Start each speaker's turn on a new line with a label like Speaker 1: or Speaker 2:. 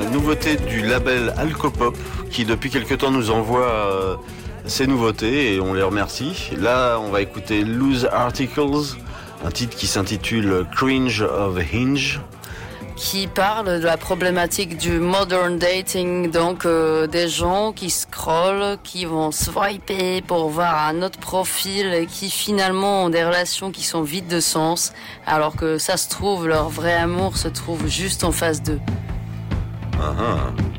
Speaker 1: nouveauté du label Alcopop qui depuis quelque temps nous envoie ses nouveautés et on les remercie. Là, on va écouter Loose Articles, un titre qui s'intitule Cringe of Hinge.
Speaker 2: Qui parle de la problématique du modern dating, donc des gens qui scrollent, qui vont swiper pour voir un autre profil et qui finalement ont des relations qui sont vides de sens, alors que ça se trouve, leur vrai amour se trouve juste en face d'eux.
Speaker 1: Ah ah.